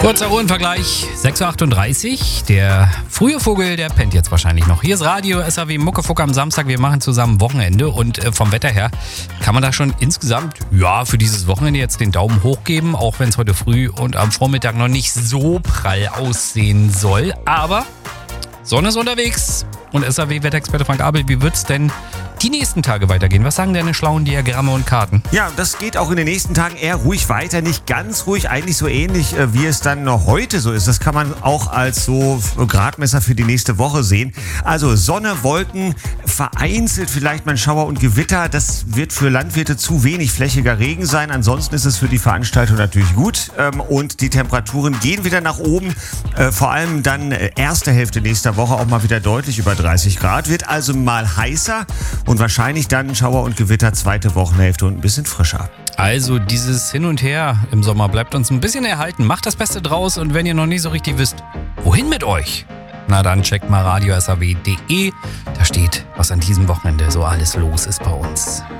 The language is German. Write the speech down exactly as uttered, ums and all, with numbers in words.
Kurzer Uhrenvergleich, sechs Uhr achtunddreißig. Der frühe Vogel, der pennt jetzt wahrscheinlich noch. Hier ist Radio S R W Muckefuck am Samstag. Wir machen zusammen Wochenende und äh, vom Wetter her kann man da schon insgesamt, ja, für dieses Wochenende jetzt den Daumen hoch geben, auch wenn es heute früh und am Vormittag noch nicht so prall aussehen soll. Aber Sonne ist unterwegs und S R W-Wetterexperte Frank Abel, wie wird's denn die nächsten Tage weitergehen? Was sagen deine schlauen Diagramme und Karten? Ja, das geht auch in den nächsten Tagen eher ruhig weiter. Nicht ganz ruhig, eigentlich so ähnlich, äh, wie es dann noch heute so ist. Das kann man auch als so Gradmesser für die nächste Woche sehen. Also Sonne, Wolken, vereinzelt vielleicht mal Schauer und Gewitter. Das wird für Landwirte zu wenig, flächiger Regen sein. Ansonsten ist es für die Veranstaltung natürlich gut. Ähm, und die Temperaturen gehen wieder nach oben. Äh, vor allem dann äh, erste Hälfte nächster Woche auch mal wieder deutlich über dreißig Grad. Wird also mal heißer. Und wahrscheinlich dann Schauer und Gewitter zweite Wochenhälfte und ein bisschen frischer. Also dieses Hin und Her im Sommer bleibt uns ein bisschen erhalten. Macht das Beste draus und wenn ihr noch nicht so richtig wisst, wohin mit euch? Na dann checkt mal radio s r w punkt d e. Da steht, was an diesem Wochenende so alles los ist bei uns.